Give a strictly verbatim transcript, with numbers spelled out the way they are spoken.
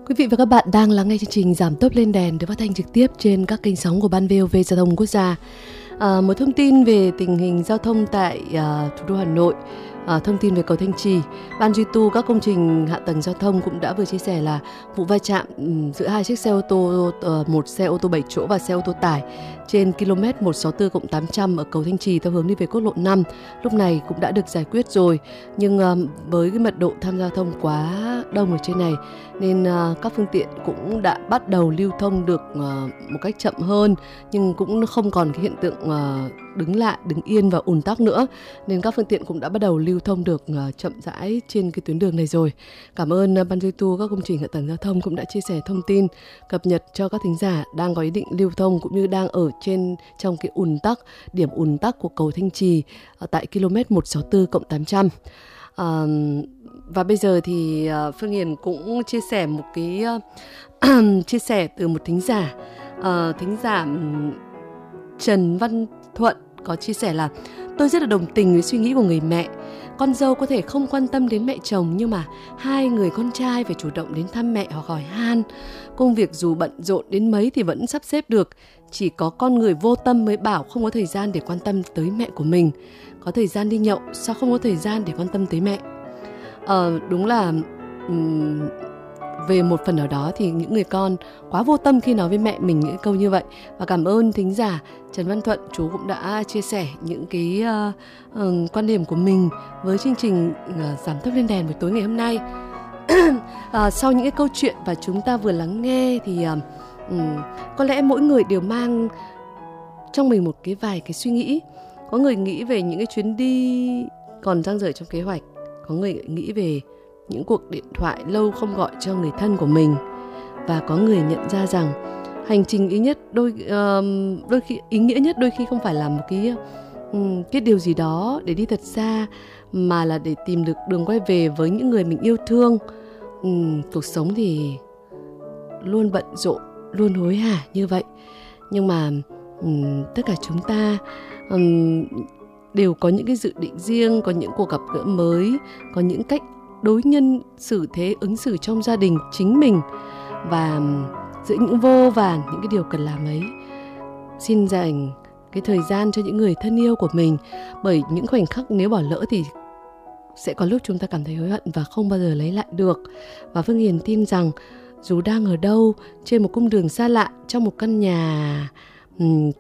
Quý vị và các bạn đang lắng nghe chương trình Giảm tốc lên đèn được phát thanh trực tiếp trên các kênh sóng của Ban vê o vê Giao thông Quốc gia. À, một thông tin về tình hình giao thông tại à, thủ đô Hà Nội. À, thông tin về cầu Thanh Trì, Ban duy tu các công trình hạ tầng giao thông cũng đã vừa chia sẻ là vụ va chạm um, giữa hai chiếc xe ô tô, uh, một xe ô tô bảy chỗ và xe ô tô tải trên km một sáu tư cộng tám trăm ở cầu Thanh Trì theo hướng đi về quốc lộ năm lúc này cũng đã được giải quyết rồi. Nhưng um, với cái mật độ tham gia giao thông quá đông ở trên này nên uh, các phương tiện cũng đã bắt đầu lưu thông được uh, một cách chậm hơn, nhưng cũng không còn cái hiện tượng uh, đứng lại, đứng yên và ùn tắc nữa, nên các phương tiện cũng đã bắt đầu lưu thông được uh, chậm rãi trên cái tuyến đường này rồi. Cảm ơn uh, Ban duy tu các công trình hạ tầng giao thông cũng đã chia sẻ thông tin cập nhật cho các thính giả đang có ý định lưu thông cũng như đang ở trên trong cái ùn tắc, điểm ùn tắc của cầu Thanh Trì uh, tại km một sáu tư cộng tám trăm. Uh, và bây giờ thì uh, Phương Hiền cũng chia sẻ một cái uh, chia sẻ từ một thính giả, uh, thính giả um, Trần Văn Thuận có chia sẻ là: tôi rất là đồng tình với suy nghĩ của người mẹ. Con dâu có thể không quan tâm đến mẹ chồng, nhưng mà hai người con trai phải chủ động đến thăm mẹ hoặc hỏi han. Công việc dù bận rộn đến mấy thì vẫn sắp xếp được. Chỉ có con người vô tâm mới bảo không có thời gian để quan tâm tới mẹ của mình. Có thời gian đi nhậu, sao không có thời gian để quan tâm tới mẹ? Ờ, đúng là um, về một phần ở đó thì những người con quá vô tâm khi nói với mẹ mình những câu như vậy. Và cảm ơn thính giả Trần Văn Thuận, chú cũng đã chia sẻ những cái uh, uh, quan điểm của mình với chương trình uh, Giảm tốc lên đèn buổi tối ngày hôm nay. uh, sau những cái câu chuyện và chúng ta vừa lắng nghe thì uh, um, có lẽ mỗi người đều mang trong mình một cái vài cái suy nghĩ. Có người nghĩ về những cái chuyến đi còn dang dở trong kế hoạch, có người nghĩ về những cuộc điện thoại lâu không gọi cho người thân của mình, và có người nhận ra rằng hành trình ý nhất đôi uh, đôi khi ý nghĩa nhất đôi khi không phải là một cái um, cái điều gì đó để đi thật xa, mà là để tìm được đường quay về với những người mình yêu thương. Um, cuộc sống thì luôn bận rộn, luôn hối hả như vậy, nhưng mà um, tất cả chúng ta um, đều có những cái dự định riêng, có những cuộc gặp gỡ mới, có những cách đối nhân xử thế, ứng xử trong gia đình chính mình, và giữa những vô vàn những cái điều cần làm ấy, xin dành cái thời gian cho những người thân yêu của mình, bởi những khoảnh khắc nếu bỏ lỡ thì sẽ có lúc chúng ta cảm thấy hối hận và không bao giờ lấy lại được. Và Phương Hiền tin rằng dù đang ở đâu, trên một cung đường xa lạ, trong một căn nhà um,